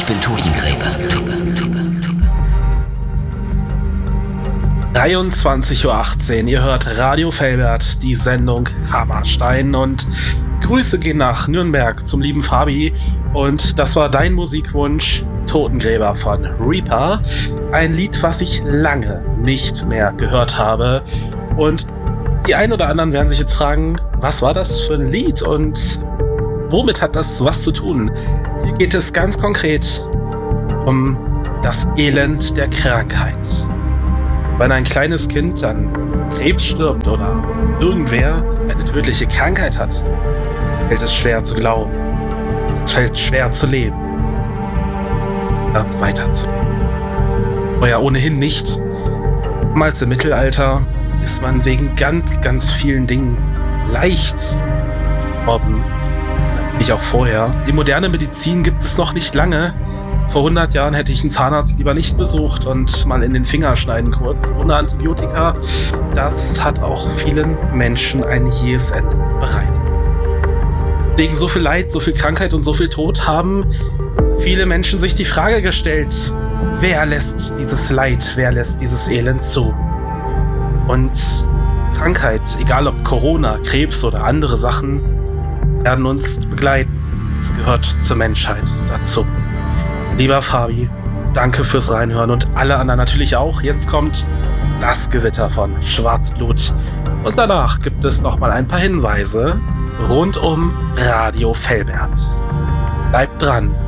Ich bin Totengräber. 23:18 Uhr, ihr hört Radio Velbert, die Sendung Hammerstein, und Grüße gehen nach Nürnberg zum lieben Fabi, und das war dein Musikwunsch, Totengräber von Reaper, ein Lied, was ich lange nicht mehr gehört habe, und die einen oder anderen werden sich jetzt fragen, was war das für ein Lied und womit hat das was zu tun? Hier geht es ganz konkret um das Elend der Krankheit. Wenn ein kleines Kind an Krebs stirbt oder irgendwer eine tödliche Krankheit hat, fällt es schwer zu glauben. Es fällt schwer zu leben. Ja, weiterzuleben. Aber ja, ohnehin nicht. Damals im Mittelalter ist man wegen ganz, ganz vielen Dingen leicht gestorben. Natürlich auch vorher. Die moderne Medizin gibt es noch nicht lange. Vor 100 Jahren hätte ich einen Zahnarzt lieber nicht besucht und mal in den Finger schneiden kurz, ohne Antibiotika. Das hat auch vielen Menschen ein jähes Ende bereitet. Wegen so viel Leid, so viel Krankheit und so viel Tod haben viele Menschen sich die Frage gestellt, wer lässt dieses Leid, wer lässt dieses Elend zu? Und Krankheit, egal ob Corona, Krebs oder andere Sachen, werden uns begleiten. Es gehört zur Menschheit dazu. Lieber Fabi, danke fürs Reinhören und alle anderen natürlich auch. Jetzt kommt das Gewitter von Schwarzblut. Und danach gibt es nochmal ein paar Hinweise rund um Radio Velbert. Bleibt dran.